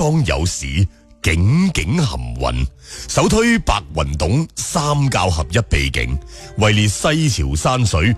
方有市，景景含韻。首推白雲洞三教合一秘境，位列西樵山水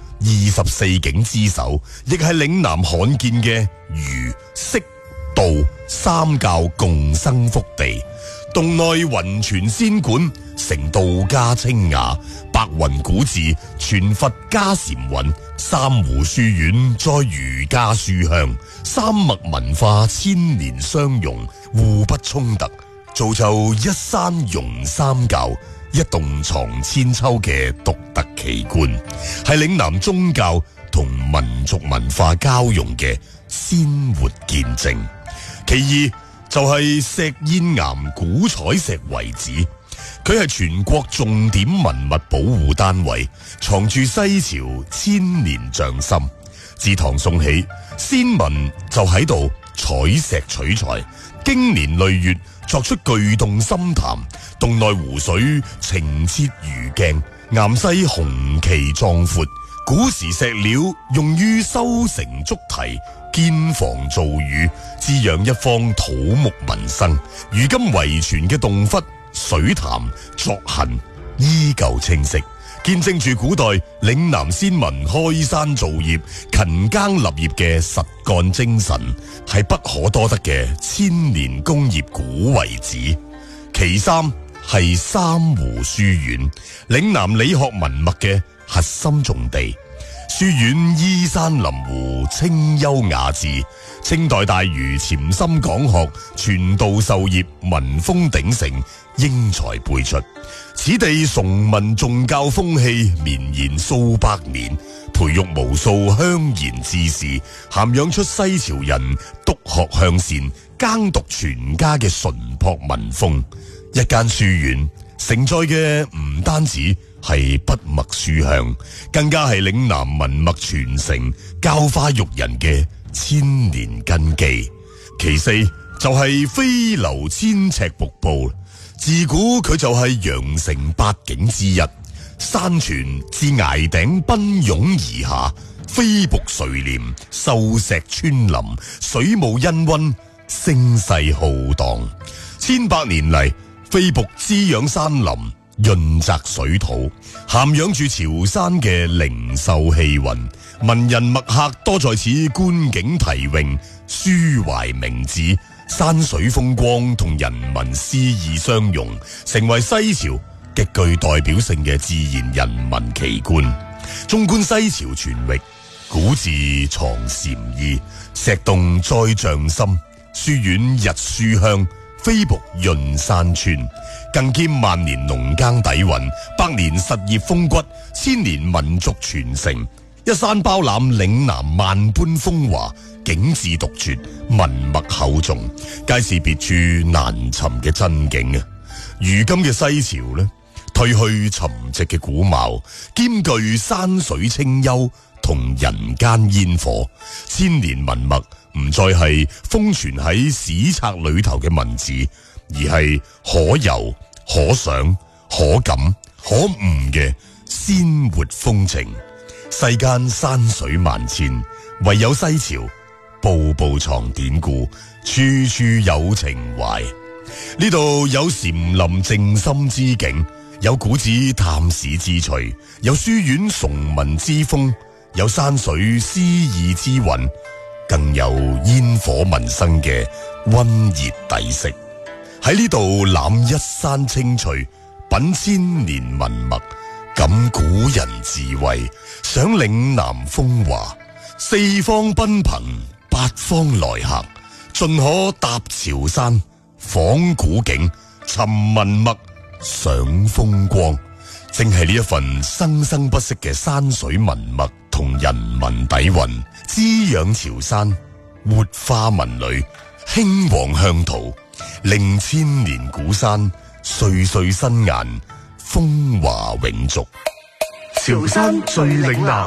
24景之首，亦係嶺南罕見嘅儒釋道三教共生福地。洞內雲泉仙館，成道家清雅；白雲古寺，傳佛家禪韻；三湖書院，載儒家書香。三脈文化千年相融，互不衝突，造就一山融三教，一洞藏千秋嘅獨特奇觀，係嶺南宗教同民族文化交融嘅鮮活見證。其二就係石燕岩古彩石遺址，佢係全國重點文物保護單位，藏住西樵千年匠心。自唐宋起，先民就喺度採石取材，經年累月作出巨洞深潭，洞內湖水澄澈如鏡，岩勢雄奇壯闊。古時石料用於修城築堤，建房造雨，滋養一方土木民生。如今遺存嘅洞窟、水潭、鑿痕依舊清晰，見證住古代嶺南先民開山造業、勤耕立業嘅實幹精神，係不可多得嘅千年工業古遺址。其三係三湖書院，嶺南理學文脈嘅核心重地。書院依山臨湖，清幽雅致。清代大儒潛心講學，傳道授業，文風鼎盛，英才輩出。此地崇文重教風氣綿延數百年，培育無數鄉賢志士，涵養出西樵人篤學向善、耕讀全家嘅淳樸文風。一間書院承載嘅唔單止係筆墨書香，更加係嶺南文脈傳承、教化育人嘅千年根基。其四就係飛流千尺瀑布，自古佢就係羊城八景之一。山泉自崖頂奔湧而下，飛瀑垂簾，秀石穿林，水霧氤氳，聲勢浩蕩。千百年嚟，飛瀑滋養山林，潤澤水土，涵養住潮山嘅靈秀氣韻。文人墨客多在此觀景題詠，抒懷明志。山水風光同人民詩意相融，成為西樵極具代表性嘅自然人文奇觀。縱觀西樵全域，古寺藏禪意，石洞載匠心，書院日書香，飛瀑潤山川，更兼萬年農耕底蘊，百年實業風骨，千年民族傳承。一山包攬嶺南萬般風華，景致獨絕，文脈厚重，皆是別處難尋嘅真景啊！如今嘅西樵呢，褪去沉寂嘅古貌，兼具山水清幽同人間煙火，千年文脈唔再係封存喺史冊裏頭嘅文字，而係可遊、可想、可感、可悟嘅鮮活風情。世間山水萬千，唯有西樵，步步藏典故，處處有情懷。呢度有禪林靜心之景，有古寺探史之趣，有書院崇文之風，有山水詩意之韻，更有煙火民生嘅溫熱底色。喺呢度攬一山清翠，品千年文脈，感古人智慧，賞嶺南風華。四方賓朋，八方來客，盡可踏潮山，訪古景，尋文脈，賞風光。正係呢一份生生不息嘅山水文脈同人文底蘊，滋養潮山，活化文旅，興旺鄉土，令千年古山歲歲新顏，風華永續。 潮山最嶺南，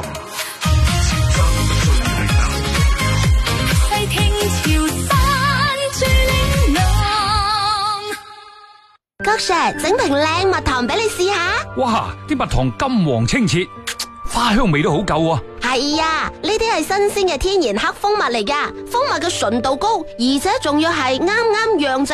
細聽潮山最嶺南。 郭 Sir， 整瓶靚蜜糖俾你試下。 哇！啲蜜糖金黃清澈，花香味都好夠啊！ 係啊，呢啲係新鮮嘅天然黑蜂蜜嚟噶，蜂蜜嘅純度高，而且仲要係啱釀製